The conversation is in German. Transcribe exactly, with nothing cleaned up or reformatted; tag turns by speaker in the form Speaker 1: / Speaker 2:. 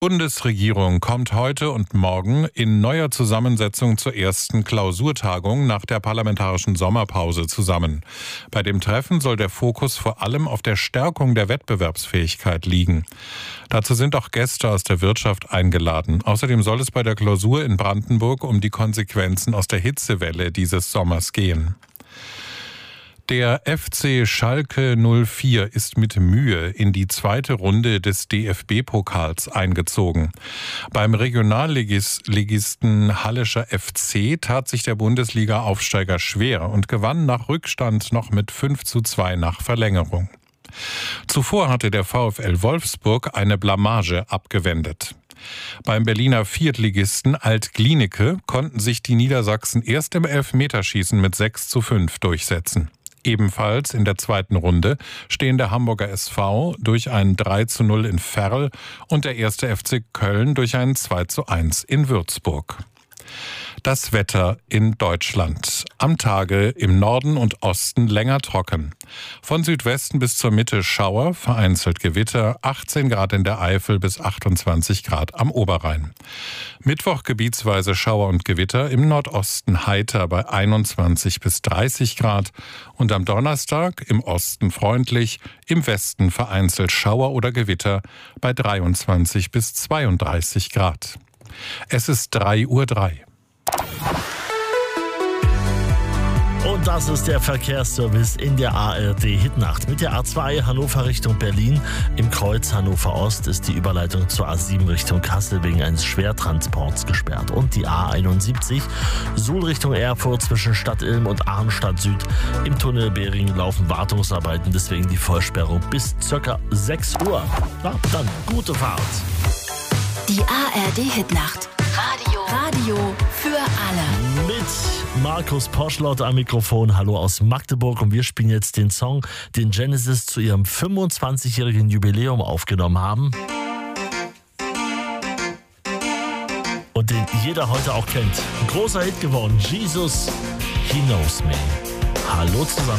Speaker 1: Die Bundesregierung kommt heute und morgen in neuer Zusammensetzung zur ersten Klausurtagung nach der parlamentarischen Sommerpause zusammen. Bei dem Treffen soll der Fokus vor allem auf der Stärkung der Wettbewerbsfähigkeit liegen. Dazu sind auch Gäste aus der Wirtschaft eingeladen. Außerdem soll es bei der Klausur in Brandenburg um die Konsequenzen aus der Hitzewelle dieses Sommers gehen. Der F C Schalke null vier ist mit Mühe in die zweite Runde des D F B-Pokals eingezogen. Beim Regionalligisten Hallischer F C tat sich der Bundesliga-Aufsteiger schwer und gewann nach Rückstand noch mit fünf zu zwei nach Verlängerung. Zuvor hatte der VfL Wolfsburg eine Blamage abgewendet. Beim Berliner Viertligisten Alt-Glienicke konnten sich die Niedersachsen erst im Elfmeterschießen mit sechs zu fünf durchsetzen. Ebenfalls in der zweiten Runde stehen der Hamburger S V durch ein drei zu null in Verl und der erste F C Köln durch ein zwei zu eins in Würzburg. Das Wetter in Deutschland. Am Tage im Norden und Osten länger trocken. Von Südwesten bis zur Mitte Schauer, vereinzelt Gewitter, achtzehn Grad in der Eifel bis achtundzwanzig Grad am Oberrhein. Mittwoch gebietsweise Schauer und Gewitter, im Nordosten heiter bei einundzwanzig bis dreißig Grad und am Donnerstag im Osten freundlich, im Westen vereinzelt Schauer oder Gewitter bei dreiundzwanzig bis zweiunddreißig Grad. Es ist drei Uhr drei.
Speaker 2: Und das ist der Verkehrsservice in der A R D-Hitnacht. Mit der A zwei Hannover Richtung Berlin. Im Kreuz Hannover Ost ist die Überleitung zur A sieben Richtung Kassel wegen eines Schwertransports gesperrt. Und die A einundsiebzig Suhl Richtung Erfurt zwischen Stadt Ilm und Arnstadt Süd. Im Tunnel Bering laufen Wartungsarbeiten, deswegen die Vollsperrung bis ca. sechs Uhr. Na, dann gute Fahrt.
Speaker 3: Die A R D-Hitnacht. Radio. Radio für alle.
Speaker 2: Mit Markus Poschlott am Mikrofon. Hallo aus Magdeburg. Und wir spielen jetzt den Song, den Genesis zu ihrem fünfundzwanzigjährigen Jubiläum aufgenommen haben. Und den jeder heute auch kennt. Ein großer Hit geworden. Jesus, He Knows Me. Hallo zusammen.